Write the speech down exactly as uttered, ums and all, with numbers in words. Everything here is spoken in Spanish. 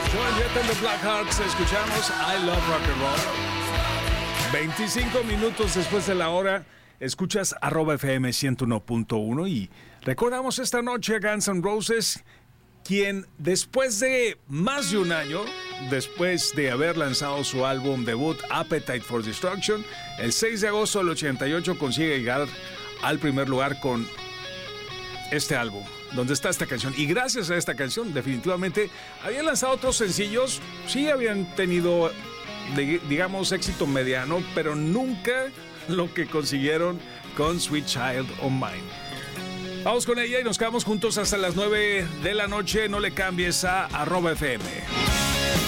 Joan Jett and the Blackhearts, escuchamos I Love Rock and Roll. veinticinco minutos después de la hora, escuchas arroba F M ciento uno punto uno y recordamos esta noche a Guns N' Roses, quien después de más de un año, después de haber lanzado su álbum debut Appetite for Destruction, el seis de agosto del ochenta y ocho consigue llegar al primer lugar con este álbum, donde está esta canción. Y gracias a esta canción, definitivamente, habían lanzado otros sencillos, sí habían tenido, digamos, éxito mediano, pero nunca lo que consiguieron con Sweet Child O' Mine. Vamos con ella y nos quedamos juntos hasta las nueve de la noche. No le cambies a arroba F M.